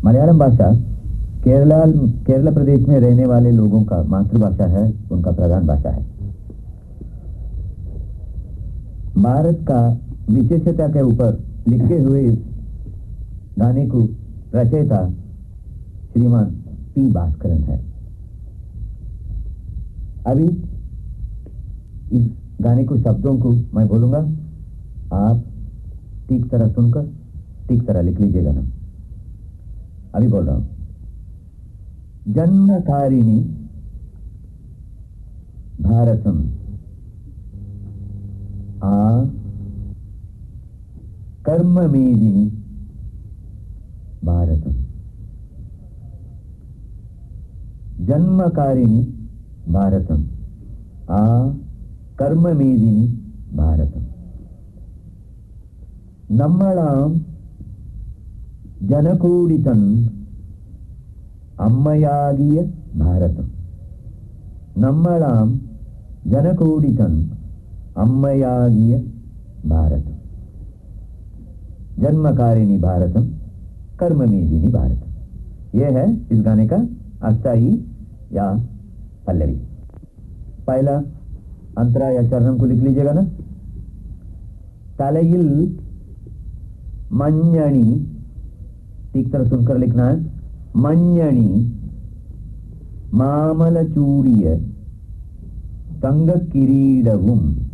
मलयालम भाषा केरला केरला प्रदेश में रहने वाले लोगों का मातृभाषा है, उनका प्रधान भाषा है। भारत का विशेषता के ऊपर लिखे हुए इस गाने को रचयिता श्रीमान पी भास्करन है। अभी इस गाने को शब्दों को मैं बोलूंगा, आप ठीक तरह सुनकर ठीक तरह लिख लीजिएगा ना। अभी बोल रहा हूं। जन्मकारिणी भारतम आ कर्ममेदिनी भारतम। जन्मकारिणी भारतम आ कर्ममेदिनी भारतम। நம்மளாம் ஜனகோடிதன் அம்மையாகிய பாரதம்। நம்மளாம் जनकोडितन अम्मयागिय भारतम। जन्मकारिणी भारतम कर्ममेदिनी भारतम। यह है इस गाने का अष्टाई या पल्लवी। पहला अंतरा या चरणम को लिख लीजिएगा ना। तलैयिल मञ्ञणि, ठीक तरह सुनकर लिखना है। मञ्ञणि मामल चूड़िय तंग किरीडवुम